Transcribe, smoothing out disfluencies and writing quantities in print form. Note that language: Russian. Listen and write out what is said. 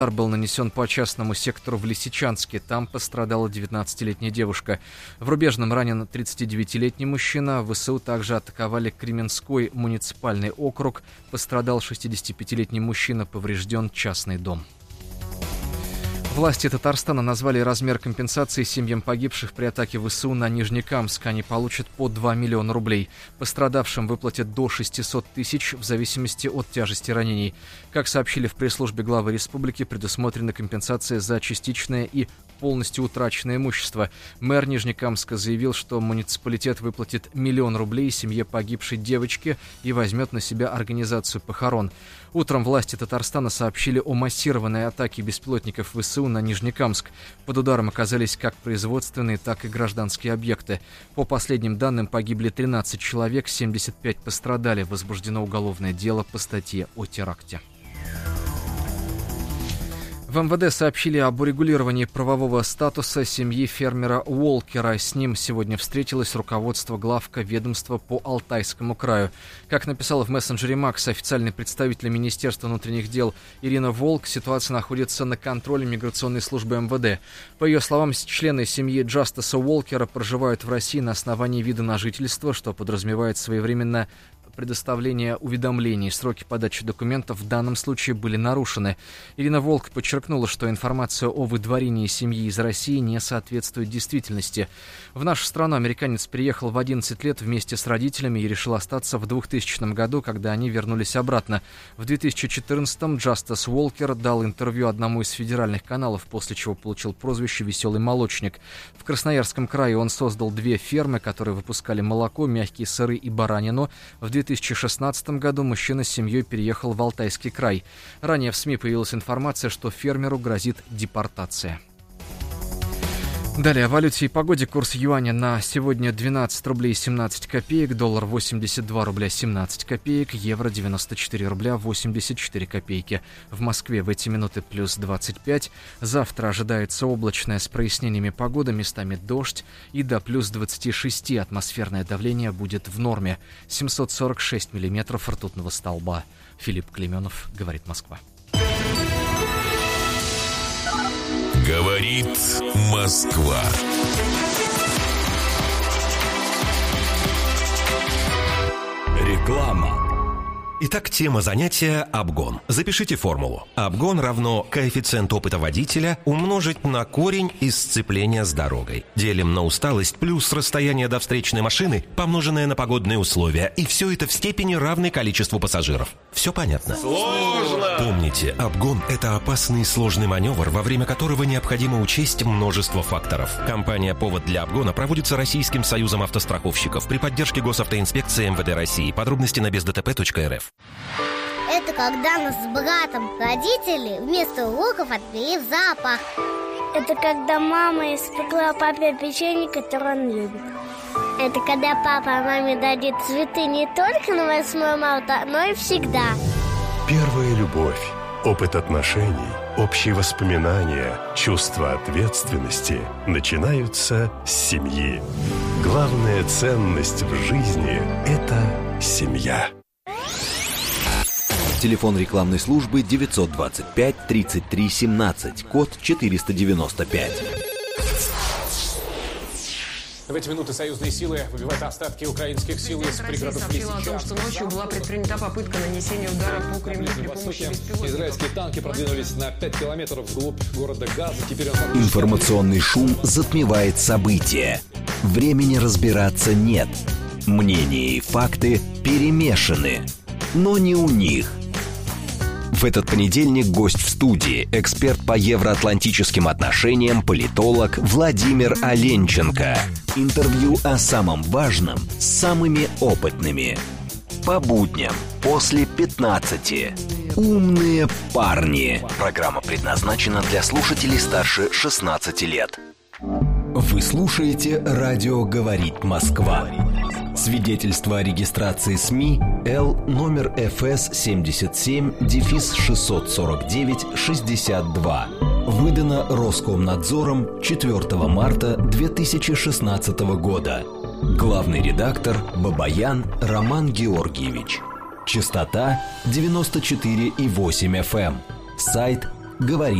Удар был нанесен по частному сектору в Лисичанске. Там пострадала 19-летняя девушка. В Рубежном ранен 39-летний мужчина. В ВСУ также атаковали Кременской муниципальный округ. Пострадал 65-летний мужчина. Поврежден частный дом. Власти Татарстана назвали размер компенсации семьям погибших при атаке ВСУ на Нижнекамск. Они получат по 2 миллиона рублей. Пострадавшим выплатят до 600 тысяч в зависимости от тяжести ранений. Как сообщили в пресс-службе главы республики, предусмотрена компенсация за частичное и полностью утраченное имущество. Мэр Нижнекамска заявил, что муниципалитет выплатит 1 миллион рублей семье погибшей девочки и возьмет на себя организацию похорон. Утром власти Татарстана сообщили о массированной атаке беспилотников ВСУ на Нижнекамск. Под ударом оказались как производственные, так и гражданские объекты. По последним данным, погибли 13 человек, 75 пострадали. Возбуждено уголовное дело по статье о теракте. В МВД сообщили об урегулировании правового статуса семьи фермера Уолкера. С ним сегодня встретилось руководство главка ведомства по Алтайскому краю. Как написала в мессенджере Макс официальный представитель Министерства внутренних дел Ирина Волк, ситуация находится на контроле миграционной службы МВД. По ее словам, члены семьи Джастаса Уолкера проживают в России на основании вида на жительство, что подразумевает своевременно предоставление уведомлений. Сроки подачи документов в данном случае были нарушены. Ирина Волк подчеркнула, что информация о выдворении семьи из России не соответствует действительности. В нашу страну американец приехал в 11 лет вместе с родителями и решил остаться в 2000 году, когда они вернулись обратно. В 2014-м Джастас Уолкер дал интервью одному из федеральных каналов, после чего получил прозвище «Веселый молочник». В Красноярском крае он создал 2 фермы, которые выпускали молоко, мягкие сыры и баранину. В 2016 году мужчина с семьей переехал в Алтайский край. Ранее в СМИ появилась информация, что фермеру грозит депортация. Далее о валюте и погоде. Курс юаня на сегодня 12 рублей 17 копеек, доллар 82 рубля 17 копеек, евро 94 рубля 84 копейки. В Москве в эти минуты плюс 25. Завтра ожидается облачная с прояснениями погода, местами дождь, и до плюс 26 атмосферное давление будет в норме. 746 миллиметров ртутного столба. Филипп Клейменов, говорит Москва. Говорит Москва. Реклама. Итак, тема занятия – обгон. Запишите формулу. Обгон равно коэффициент опыта водителя умножить на корень из сцепления с дорогой. Делим на усталость плюс расстояние до встречной машины, помноженное на погодные условия. И все это в степени равной количеству пассажиров. Все понятно? Сложно! Помните, обгон – это опасный и сложный маневр, во время которого необходимо учесть множество факторов. Компания «Повод для обгона» проводится Российским союзом автостраховщиков при поддержке Госавтоинспекции МВД России. Подробности на бездтп.рф. Это когда нас с братом родители вместо уроков отвели в зоопарк. Это когда мама испекла папе печенье, которое он любит. Это когда папа маме дарит цветы не только на 8 марта, но и всегда. Первая любовь, опыт отношений, общие воспоминания, чувство ответственности начинаются с семьи. Главная ценность в жизни – это семья. Телефон рекламной службы 925 33 17, код 495. В эти минуты союзные силы выбивают остатки украинских сил из пригородов Лисичанска. Сообщила о том, что ночью была предпринята попытка нанесения удара по Кремлю при помощи беспилотников. Израильские танки продвинулись на 5 километров вглубь города Газа. Теперь Информационный шум затмевает события. Времени разбираться нет. Мнения и факты перемешаны. Но не у них. В этот понедельник гость в студии, эксперт по евроатлантическим отношениям, политолог Владимир Оленченко. Интервью о самом важном с самыми опытными. По будням после 15. Умные парни. Программа предназначена для слушателей старше 16 лет. Вы слушаете «Радио говорит Москва». Свидетельство о регистрации СМИ Л номер ФС 77-649-62. Выдано Роскомнадзором 4 марта 2016 года. Главный редактор Бабаян Роман Георгиевич. Частота 94,8 FM. Сайт говорит